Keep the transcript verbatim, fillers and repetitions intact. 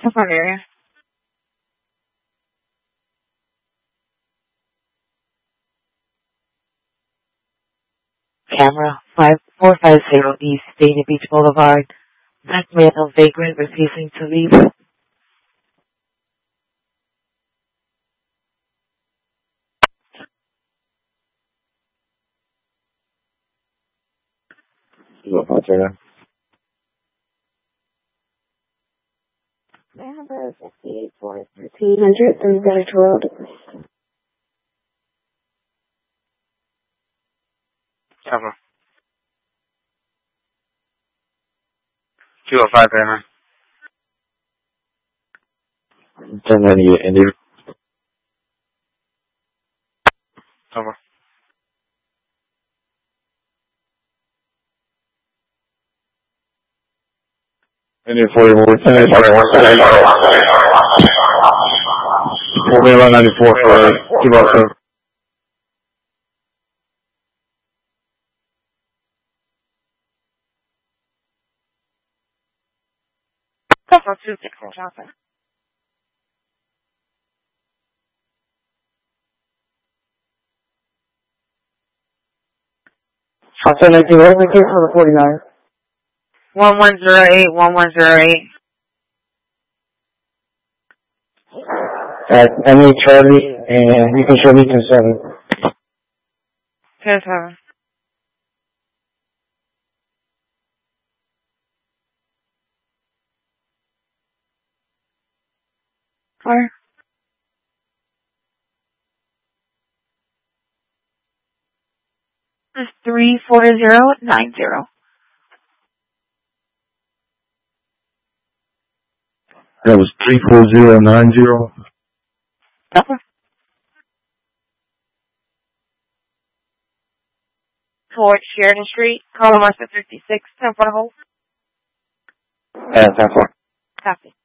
Front area. Camera five four five zero East Dana Beach Boulevard. Black male vagrant refusing to leave. Zero five zero. I have a fifty-eight for thirteen hundred through Village Road. Cover. two oh five, Aaron. ten ninety-eight, India. Cover. India forty-one, ten ninety-one. Formula ninety-four for two oh seven. Cover two six four Johnson. ten nineteen, what was it for the forty-nine? One one zero eight one one zero eight. At M E Charlie, and you can show me ten seven. Ten seven. Fire. This is three four zero nine zero. That was three four zero nine zero. Cover. Towards Sheridan Street, Carla Martha fifty-six, ten front of hole. Yeah, ten four. Copy.